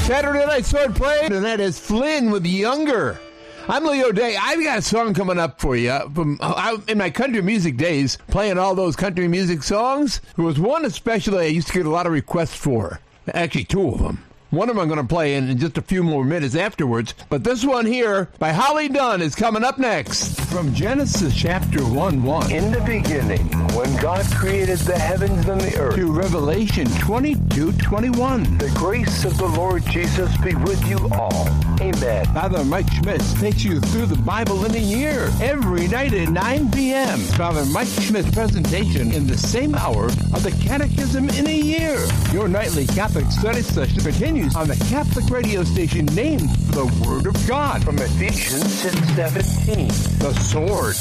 Saturday Night Swordplay, and that is Flynn with Younger. I'm Leo Day. I've got a song coming up for you. In my country music days, playing all those country music songs, there was one especially I used to get a lot of requests for. Actually, two of them. One of them I'm going to play in just a few more minutes afterwards. But this one here by Holly Dunn is coming up next. From Genesis chapter 1:1. In the beginning, when God created the heavens and the earth. To Revelation 22:21. The grace of the Lord Jesus be with you all. Amen. Father Mike Schmitz takes you through the Bible in a year. Every night at 9 p.m. Father Mike Schmitz presentation in the same hour of the Catechism in a Year. Your nightly Catholic study session continues on the Catholic radio station named for the Word of God. From Ephesians 6:17. The Sword.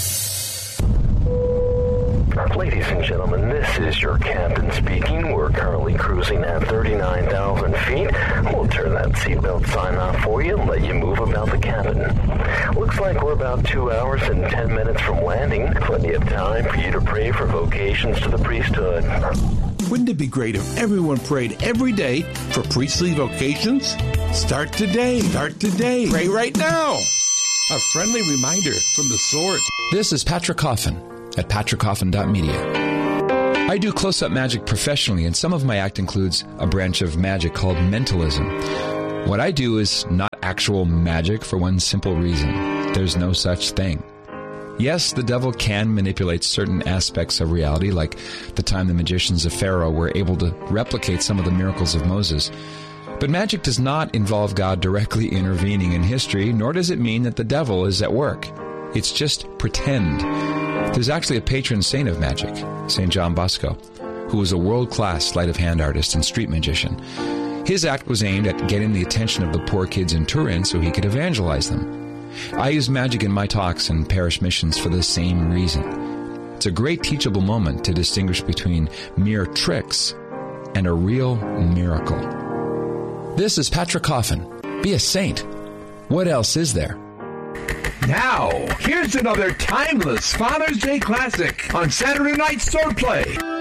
Ladies and gentlemen, this is your captain speaking. We're currently cruising at 39,000 feet. We'll turn that seatbelt sign off for you and let you move about the cabin. Looks like we're about 2 hours and 10 minutes from landing. Plenty of time for you to pray for vocations to the priesthood. Wouldn't it be great if everyone prayed every day for priestly vocations? Start today. Start today. Pray right now. A friendly reminder from the Sword. This is Patrick Coffin at patrickcoffin.media. I do close-up magic professionally, and some of my act includes a branch of magic called mentalism. What I do is not actual magic for one simple reason. There's no such thing. Yes, the devil can manipulate certain aspects of reality, like the time the magicians of Pharaoh were able to replicate some of the miracles of Moses. But magic does not involve God directly intervening in history, nor does it mean that the devil is at work. It's just pretend. There's actually a patron saint of magic, St. John Bosco, who was a world-class sleight-of-hand artist and street magician. His act was aimed at getting the attention of the poor kids in Turin so he could evangelize them. I use magic in my talks and parish missions for the same reason. It's a great teachable moment to distinguish between mere tricks and a real miracle. This is Patrick Coffin. Be a saint. What else is there? Now, here's another timeless Father's Day classic on Saturday Night Swordplay.